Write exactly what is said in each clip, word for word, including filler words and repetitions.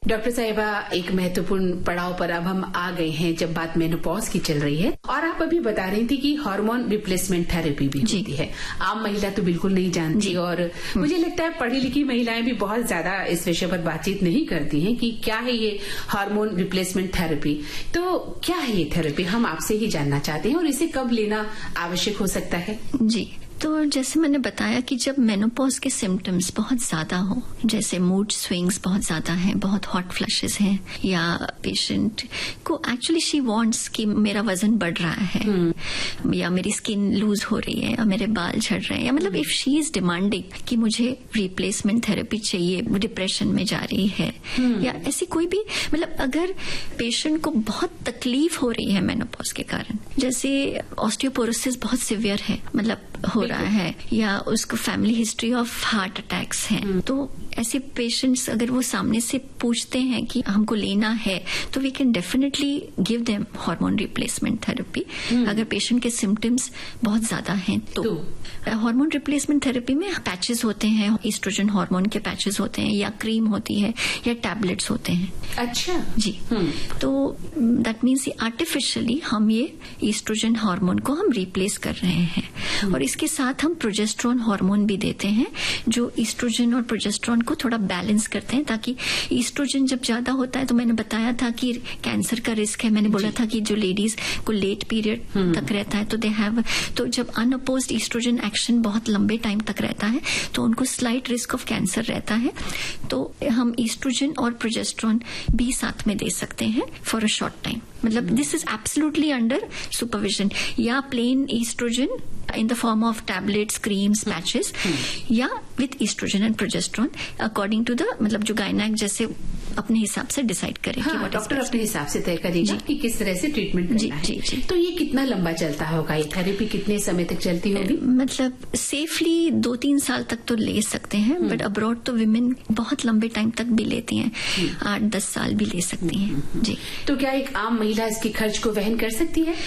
Doctor साहिबा, एक महत्वपूर्ण पड़ाव पर अब हम आ गए हैं जब बात मेनोपॉज की चल रही है, और आप अभी बता रही थी कि हार्मोन रिप्लेसमेंट थेरेपी भी होती है। आम महिला तो बिल्कुल नहीं जानती, और मुझे लगता है पढ़ी लिखी महिलाएं भी बहुत ज्यादा इस विषय पर बातचीत नहीं करती हैं कि क्या है ये हार्मोन रिप्लेसमेंट थेरेपी। तो क्या है ये थेरेपी, हम आपसे ही जानना चाहते हैं, और इसे कब लेना आवश्यक हो सकता है? जी, तो जैसे मैंने बताया कि जब मेनोपॉज के सिम्टम्स बहुत ज्यादा हो, जैसे मूड स्विंग्स बहुत ज्यादा हैं, बहुत हॉट फ्लशेस हैं, या पेशेंट को एक्चुअली शी वांट्स कि मेरा वजन बढ़ रहा है, hmm. या मेरी स्किन लूज हो रही है, या मेरे बाल झड़ रहे हैं, या मतलब इफ शी इज डिमांडिंग कि मुझे रिप्लेसमेंट थेरेपी चाहिए, डिप्रेशन में जा रही है, hmm. या ऐसी कोई भी, मतलब अगर पेशेंट को बहुत तकलीफ हो रही है मेनोपॉज के कारण, जैसे ऑस्टियोपोरोसिस बहुत सिवियर है, मतलब हो रहा है, या उसको family history of heart attacks हैं, तो ऐसे पेशेंट्स अगर वो सामने से पूछते हैं कि हमको लेना है, तो we can definitely give them hormone replacement therapy अगर पेशेंट के सिम्टम्स बहुत ज्यादा हैं तो। हार्मोन रिप्लेसमेंट थेरेपी में पैचेस होते हैं, ईस्ट्रोजन हार्मोन के पैचेस होते हैं, या क्रीम होती है, या टैबलेट्स होते हैं। अच्छा जी, तो दैट मीन्स आर्टिफिशियली हम ये ईस्ट्रोजन हार्मोन को हम रिप्लेस कर रहे हैं, और इसके साथ हम प्रोजेस्टेरोन हार्मोन भी देते हैं जो ईस्ट्रोजन और प्रोजेस्टेरोन को थोड़ा बैलेंस करते हैं, ताकि ईस्ट्रोजन जब ज्यादा होता है, तो मैंने बताया था कि कैंसर का रिस्क है, मैंने बोला था कि जो लेडीज को लेट पीरियड तक रहता है तो दे हैव, तो जब अनअपोज्ड ईस्ट्रोजन एक्शन बहुत लंबे टाइम तक रहता है तो उनको स्लाइट रिस्क ऑफ कैंसर रहता है, तो हम ईस्ट्रोजन और प्रोजेस्टेरोन भी साथ में दे सकते हैं फॉर अ शॉर्ट टाइम। मतलब this is absolutely under supervision, या plane oestrogen in the form of tablets, creams, patches, या with estrogen and progesterone according to the, मतलब जो गायनेक जैसे अपने हिसाब से डिसाइड करे हाँ, कि डॉक्टर अपने हिसाब से तय करेगा कि किस तरह से ट्रीटमेंट करना जी, है। जी, जी। तो ये कितना लंबा चलता होगा, ये थेरेपी कितने समय तक चलती होगी? मतलब सेफली दो तीन साल तक तो ले सकते हैं, बट अब्रॉड तो विमेन बहुत लंबे टाइम तक भी लेती हैं, आठ दस साल भी ले सकती हैं। जी, तो क्या एक आम महिला इसके खर्च को वहन कर सकती है?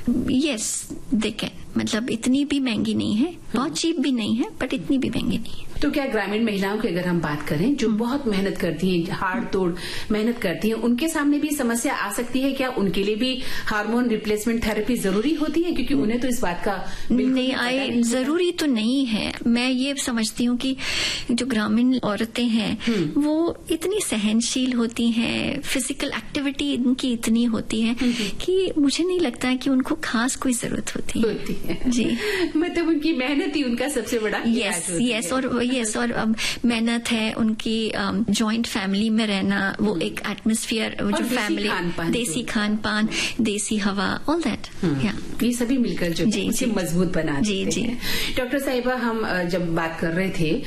यस दे कैन, मतलब इतनी भी महंगी नहीं है, बहुत चीप भी नहीं है, बट इतनी भी महंगी नहीं है। तो क्या ग्रामीण महिलाओं की अगर हम बात करें जो बहुत मेहनत करती हैं, हाड़ तोड़ मेहनत करती हैं, उनके सामने भी समस्या आ सकती है? क्या उनके लिए भी हार्मोन रिप्लेसमेंट थेरेपी जरूरी होती है? क्योंकि उन्हें तो इस बात का नहीं आए, जरूरी तो नहीं है। मैं ये समझती हूँ कि जो ग्रामीण औरतें हैं वो इतनी सहनशील होती हैं, फिजिकल एक्टिविटी इनकी इतनी होती है कि मुझे नहीं लगता है कि उनको खास कोई जरूरत होती है, होती है। जी, मतलब उनकी मेहनत ही उनका सबसे बड़ा यस यस और यस और अब मेहनत है उनकी, जॉइंट फैमिली में रहना, वो एक एटमोस्फियर, जो फैमिली, देसी खान पान, देसी हवा, ऑल दैट, ये सभी मिलकर जो उसे मजबूत बना जी जी। डॉक्टर साहिबा, हम जब बात कर रहे थे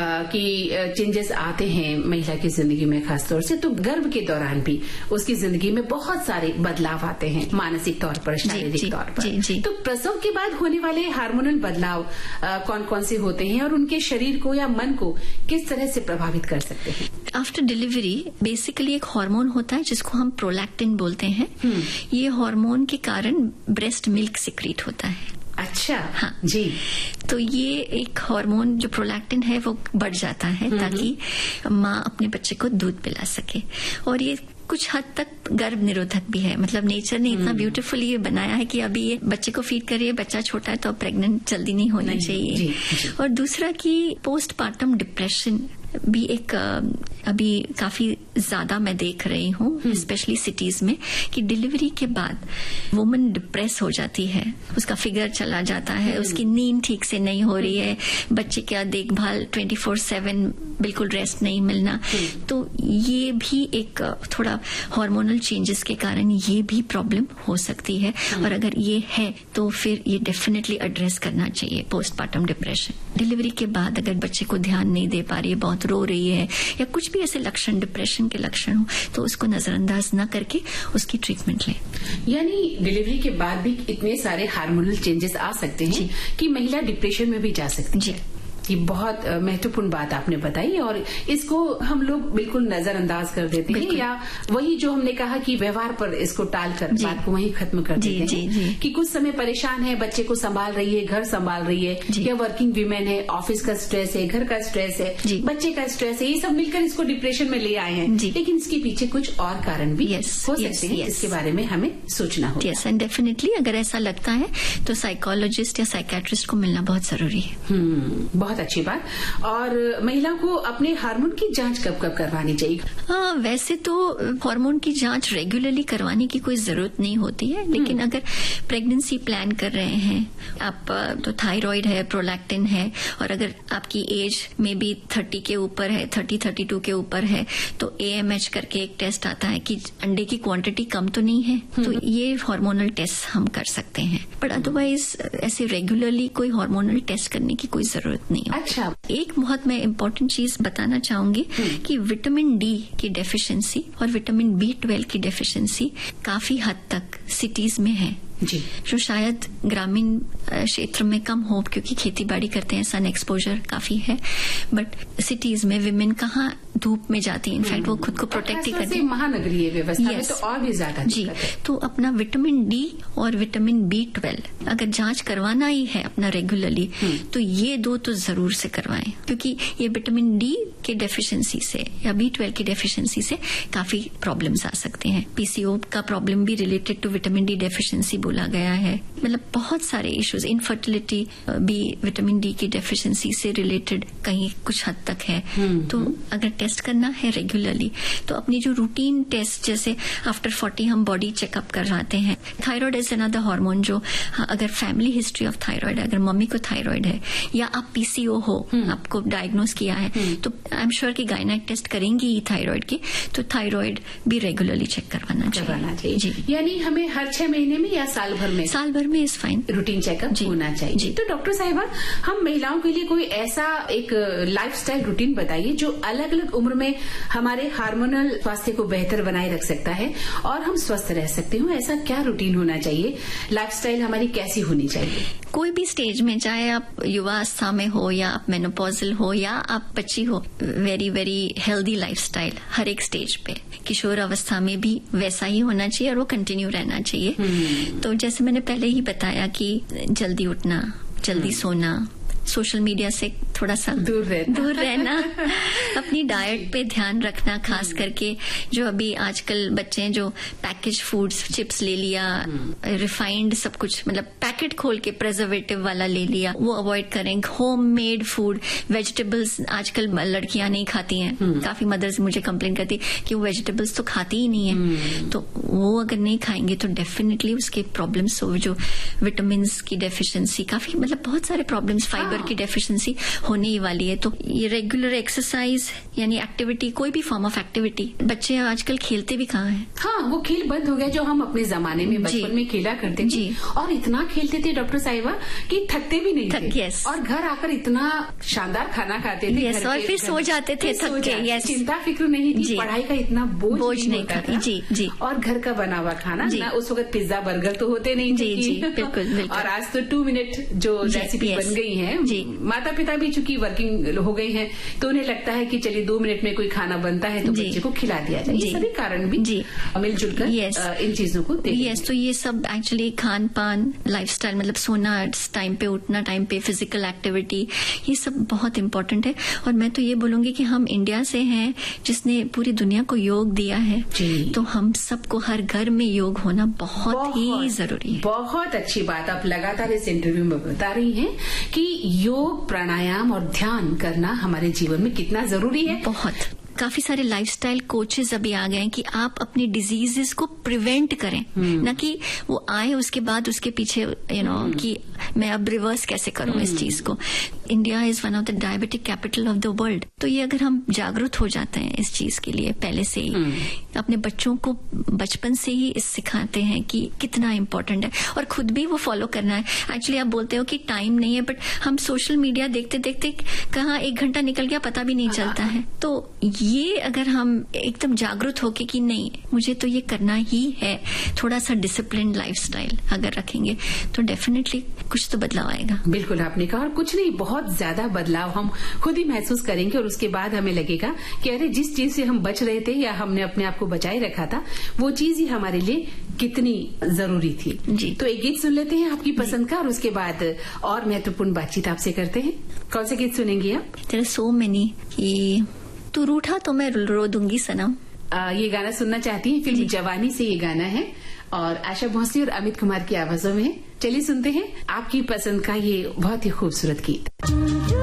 कि चेंजेस आते हैं महिला की जिंदगी में, खासतौर से तो गर्भ के दौरान भी उसकी जिंदगी में बहुत सारे बदलाव आते हैं, मानसिक तौर पर, शारीरिक तौर पर। जी, जी। तो प्रसव के बाद होने वाले हार्मोनल बदलाव कौन कौन से होते हैं और उनके शरीर को या मन को किस तरह से प्रभावित कर सकते हैं? आफ्टर डिलीवरी बेसिकली एक हार्मोन होता है जिसको हम प्रोलैक्टिन बोलते हैं। ये हार्मोन के कारण ब्रेस्ट मिल्क सिक्रीट होता है। अच्छा, हाँ जी। तो ये एक हार्मोन जो प्रोलैक्टिन है वो बढ़ जाता है ताकि माँ अपने बच्चे को दूध पिला सके, और ये कुछ हद तक गर्भ निरोधक भी है। मतलब नेचर ने इतना ब्यूटीफुली ये बनाया है कि अभी ये बच्चे को फीड करिए, बच्चा छोटा है तो अब प्रेग्नेंट जल्दी नहीं होना नहीं, चाहिए। जी, जी। और दूसरा कि पोस्टपार्टम डिप्रेशन भी एक अभी काफी ज्यादा मैं देख रही हूँ, स्पेशली सिटीज में, कि डिलीवरी के बाद वुमन डिप्रेस हो जाती है, उसका फिगर चला जाता है, उसकी नींद ठीक से नहीं हो रही है, बच्चे का देखभाल ट्वेंटी फोर सेवन बिल्कुल रेस्ट नहीं मिलना। तो ये भी एक थोड़ा हार्मोनल चेंजेस के कारण ये भी प्रॉब्लम हो सकती है, और अगर ये है तो फिर ये डेफिनेटली एड्रेस करना चाहिए, पोस्टपार्टम डिप्रेशन। डिलीवरी के बाद अगर बच्चे को ध्यान नहीं दे पा रही है, बहुत रो रही है, या कुछ भी ऐसे लक्षण, डिप्रेशन के लक्षण हो, तो उसको नजरअंदाज न करके उसकी ट्रीटमेंट लें। यानी डिलीवरी के बाद भी इतने सारे हार्मोनल चेंजेस आ सकते हैं कि महिला डिप्रेशन में भी जा सकती है। ये बहुत महत्वपूर्ण बात आपने बताई और इसको हम लोग बिल्कुल नजरअंदाज कर देते हैं या वही जो हमने कहा कि व्यवहार पर इसको टाल कर बात को वहीं खत्म कर देते जी, हैं जी, कि कुछ समय परेशान है, बच्चे को संभाल रही है, घर संभाल रही है, या वर्किंग वीमेन है, ऑफिस का स्ट्रेस है, घर का स्ट्रेस है, बच्चे का स्ट्रेस है, ये सब मिलकर इसको डिप्रेशन में ले आए हैं। लेकिन इसके पीछे कुछ और कारण भी yes, हो सकते yes, हैं yes. इसके बारे में हमें सोचना होगा। यस एंड डेफिनेटली अगर ऐसा लगता है तो साइकोलॉजिस्ट या साइकेट्रिस्ट को मिलना बहुत जरूरी है। हम्म, बहुत अच्छी बात। और महिला को अपने हार्मोन की जांच कब कब करवानी चाहिए? हाँ, वैसे तो हार्मोन की जांच रेगुलरली करवाने की कोई जरूरत नहीं होती है, लेकिन अगर प्रेगनेंसी प्लान कर रहे हैं आप तो थायराइड है, प्रोलैक्टिन है, और अगर आपकी एज में भी थर्टी के ऊपर है, थर्टी थर्टी टू के ऊपर है, तो ए एम एच करके एक टेस्ट आता है कि अंडे की क्वांटिटी कम तो नहीं है, तो ये हार्मोनल टेस्ट हम कर सकते हैं। बट अदरवाइज ऐसे रेगुलरली कोई हार्मोनल टेस्ट करने की कोई जरूरत नहीं है। अच्छा, एक बहुत मैं इम्पोर्टेंट चीज बताना चाहूंगी कि विटामिन डी की डेफिशिएंसी और विटामिन बी ट्वेल्व की डेफिशिएंसी काफी हद तक सिटीज में है जी, जो शायद ग्रामीण क्षेत्र में कम हो क्योंकि खेती बाड़ी करते हैं, सन एक्सपोजर काफी है, बट सिटीज में विमेन कहाँ धूप में जाती है, इनफैक्ट वो खुद को प्रोटेक्ट ही करती है। महानगरीय व्यवस्था में तो और भी ज्यादा जी, तो अपना विटामिन डी और विटामिन बी ट्वेल्व अगर जांच करवाना ही है अपना रेगुलरली, तो ये दो तो जरूर से करवाएं, क्योंकि ये विटामिन डी के डेफिशिएंसी से या बी ट्वेल्व की डेफिशिएंसी से काफी प्रॉब्लम्स आ सकते हैं। पीसीओ का प्रॉब्लम भी related to vitamin D deficiency बोला गया है, मतलब बहुत सारे इश्यूज, इनफर्टिलिटी भी विटामिन डी की डेफिशिएंसी से रिलेटेड कहीं कुछ हद तक है। तो अगर टेस्ट करना है रेगुलरली तो अपनी जो रूटीन टेस्ट, जैसे आफ्टर फोर्टी हम बॉडी चेकअप करवाते हैं। थायराइड इज अनदर हार्मोन जो अगर फैमिली हिस्ट्री ऑफ थायराइड, अगर मम्मी को थायराइड है या आप पीसीओ हो, आपको डायग्नोस किया है, तो आई एम श्योर कि गायनेक टेस्ट करेंगी थायराइड की, तो थायराइड भी रेगुलरली चेक करवाना चाहिए। जी, यानी हमें हर छह महीने में या साल भर में? साल भर में इज फाइन, रूटीन चेकअप होना चाहिए। जी। तो डॉक्टर साहिबा, हम महिलाओं के लिए कोई ऐसा एक लाइफस्टाइल रूटीन बताइए जो अलग अलग उम्र में हमारे हार्मोनल स्वास्थ्य को बेहतर बनाए रख सकता है और हम स्वस्थ रह सकते हो। ऐसा क्या रूटीन होना चाहिए? लाइफस्टाइल हमारी कैसी होनी चाहिए? कोई भी स्टेज में, चाहे आप युवावस्था में हो या आप मेनोपॉजल हो या आप बच्ची हो, वेरी वेरी हेल्दी लाइफस्टाइल हर एक स्टेज पे, किशोर अवस्था में भी वैसा ही होना चाहिए और वो कंटिन्यू रहना चाहिए। तो जैसे मैंने पहले ही बताया कि जल्दी उठना, जल्दी सोना, सोशल मीडिया से थोड़ा सा दूर रहना, दूर रहना अपनी डाइट पे ध्यान रखना, खास करके जो अभी आजकल बच्चे हैं जो पैकेज फूड्स, चिप्स ले लिया, रिफाइंड सब कुछ, मतलब पैकेट खोल के प्रिजर्वेटिव वाला ले लिया, वो अवॉइड करें। होम मेड फूड, वेजिटेबल्स आजकल लड़कियां नहीं खाती हैं, काफी मदर्स मुझे कंप्लेन करती कि वो वेजिटेबल्स तो खाती ही नहीं है, तो वो अगर नहीं खाएंगे तो डेफिनेटली उसके प्रॉब्लम्स, जो विटामिन की डेफिशिएंसी, काफी मतलब बहुत सारे प्रॉब्लम्स, फाइबर की डेफिशिएंसी होने ही वाली है। तो ये रेगुलर एक्सरसाइज यानी एक्टिविटी, कोई भी फॉर्म ऑफ एक्टिविटी, बच्चे आजकल खेलते भी कहाँ हैं? हाँ, वो खेल बंद हो गया जो हम अपने जमाने में बचपन में खेला करते थे, और इतना खेलते थे डॉक्टर साहिबा कि थकते भी नहीं थे, यस, और घर आकर इतना शानदार खाना खाते थे, यस, और फिर सो जाते थे थक के, यस, चिंता फिक्र नहीं थी, पढ़ाई का इतना बोझ, बोझ नहीं था, जी जी, और घर का बना हुआ खाना ना, उस वक्त पिज्जा बर्गर तो होते नहीं थे, जी, बिल्कुल, और आज तो टू मिनट जो रेसिपी बन गई है, माता पिता भी चूंकि वर्किंग हो गए हैं तो उन्हें लगता है कि चलिए दो मिनट में कोई खाना बनता है तो बच्चे को खिला दिया जाए। ये सभी कारण भी मिलजुल कर इन चीजों को देखिए। यस, तो ये सब एक्चुअली खान पान, लाइफस्टाइल, मतलब सोना टाइम पे, उठना टाइम पे, फिजिकल एक्टिविटी, ये सब बहुत इम्पोर्टेंट है। और मैं तो ये बोलूंगी कि हम इंडिया से हैं जिसने पूरी दुनिया को योग दिया है, तो हम सबको हर घर में योग होना बहुत, बहुत ही जरूरी है। बहुत अच्छी बात आप लगातार इस इंटरव्यू में बता रही हैं कि योग, प्राणायाम और ध्यान करना हमारे जीवन में कितना जरूरी है। बहुत काफी सारे लाइफस्टाइल कोचेस अभी आ गए हैं कि आप अपनी डिजीजेस को प्रिवेंट करें, न कि वो आए उसके बाद उसके पीछे यू नो कि मैं अब रिवर्स कैसे करूं इस चीज को। India is one of the diabetic capital of the world, तो ये अगर हम जागरूक हो जाते हैं इस चीज के लिए पहले से ही, अपने बच्चों को बचपन से ही इस सिखाते हैं कि कितना इम्पोर्टेंट है, और खुद भी वो फॉलो करना है। एक्चुअली आप बोलते हो कि टाइम नहीं है, बट हम सोशल मीडिया देखते देखते कहाँ एक घंटा निकल गया पता भी नहीं चलता है। तो ये अगर हम एकदम जागरूक होके कि नहीं मुझे तो ये करना ही है, थोड़ा सा डिसिप्लिन लाइफस्टाइल अगर रखेंगे तो डेफिनेटली कुछ तो बदलाव आएगा। बिल्कुल आपने कहा, और कुछ नहीं, बहुत बहुत ज्यादा बदलाव हम खुद ही महसूस करेंगे और उसके बाद हमें लगेगा कि अरे जिस चीज से हम बच रहे थे या हमने अपने आप को बचाए रखा था वो चीज ही हमारे लिए कितनी जरूरी थी। जी। तो एक गीत सुन लेते हैं आपकी पसंद का और उसके बाद और महत्वपूर्ण बातचीत आपसे करते हैं। कौन से गीत सुनेंगी आप? तेरे सो मैनी कि तू रूठा तो मैं रो दूंगी सनम। आ, ये गाना सुनना चाहती हैं? फिल्म जवानी से ये गाना है और आशा भोसले और अमित कुमार की आवाजों में। चलिए सुनते हैं आपकी पसंद का ये बहुत ही खूबसूरत गीत।